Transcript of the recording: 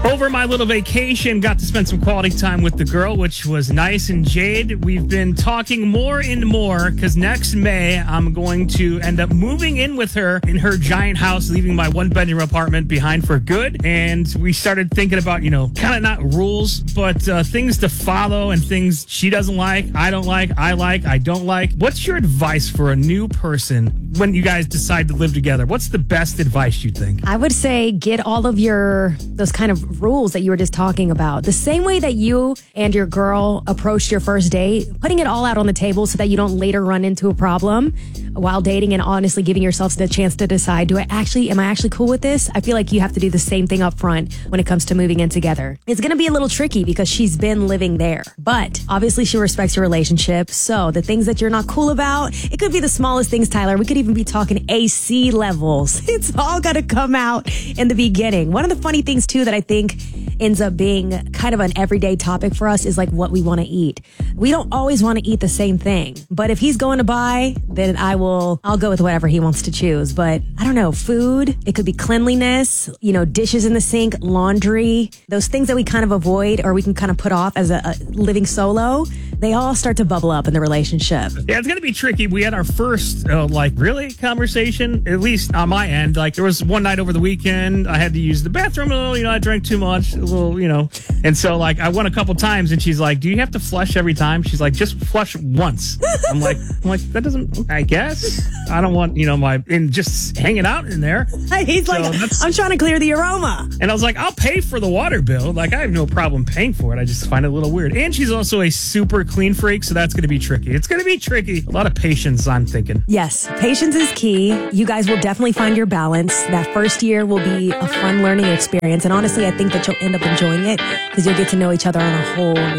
Over my little vacation, got to spend some quality time with the girl, which was nice. And Jade, we've been talking more and more because next May, I'm going to end up moving in with her in her giant house, leaving my one-bedroom apartment behind for good. And we started thinking about, kind of not rules, but things to follow and things she doesn't like, I don't like, I don't like. What's your advice for a new person when you guys decide to live together? What's the best advice you think? I would say get all of those kind of rules that you were just talking about. The same way that you and your girl approached your first date, putting it all out on the table so that you don't later run into a problem while dating, and honestly giving yourself the chance to decide, am I actually cool with this? I feel like you have to do the same thing up front when it comes to moving in together. It's going to be a little tricky because she's been living there, but obviously she respects your relationship. So the things that you're not cool about, it could be the smallest things, Tyler. We could even be talking AC levels. It's all got to come out in the beginning. One of the funny things too that I think ends up being kind of an everyday topic for us is like what we want to eat. We don't always want to eat the same thing, but if he's going to buy, then I'll go with whatever he wants to choose. But I don't know, food, it could be cleanliness, dishes in the sink, laundry, those things that we kind of avoid or we can kind of put off as a living solo, they all start to bubble up in the relationship. Yeah, it's going to be tricky. We had our first, conversation, at least on my end. Like, there was one night over the weekend, I had to use the bathroom a little, I drank too much, a little, And so, I went a couple times, and she's like, do you have to flush every time? She's like, just flush once. I'm like, that doesn't, I guess. I don't want, and just hanging out in there. He's like, I'm trying to clear the aroma. And I was like, I'll pay for the water bill. I have no problem paying for it. I just find it a little weird. And she's also a super clean freak, so that's going to be tricky. It's going to be tricky. A lot of patience, I'm thinking. Yes, patience is key. You guys will definitely find your balance. That first year will be a fun learning experience. And honestly, I think that you'll end up enjoying it because you'll get to know each other on a whole